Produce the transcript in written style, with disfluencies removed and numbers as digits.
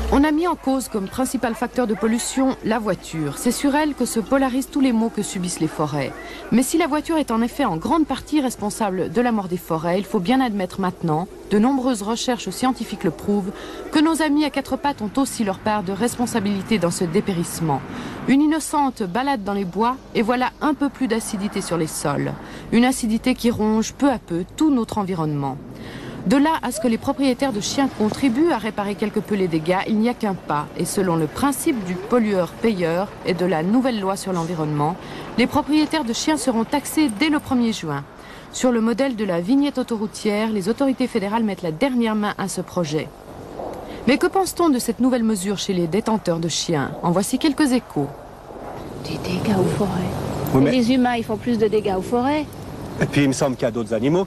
On a mis en cause comme principal facteur de pollution la voiture. C'est sur elle que se polarisent tous les maux que subissent les forêts. Mais si la voiture est en effet en grande partie responsable de la mort des forêts, il faut bien admettre maintenant, de nombreuses recherches scientifiques le prouvent, que nos amis à quatre pattes ont aussi leur part de responsabilité dans ce dépérissement. Une innocente balade dans les bois et voilà un peu plus d'acidité sur les sols. Une acidité qui ronge peu à peu tout notre environnement. De là à ce que les propriétaires de chiens contribuent à réparer quelque peu les dégâts, il n'y a qu'un pas. Et selon le principe du pollueur-payeur et de la nouvelle loi sur l'environnement, les propriétaires de chiens seront taxés dès le 1er juin. Sur le modèle de la vignette autoroutière, les autorités fédérales mettent la dernière main à ce projet. Mais que pense-t-on de cette nouvelle mesure chez les détenteurs de chiens? En voici quelques échos. Des dégâts aux forêts. Oui, mais... Les humains, ils font plus de dégâts aux forêts. Et puis il me semble qu'il y a d'autres animaux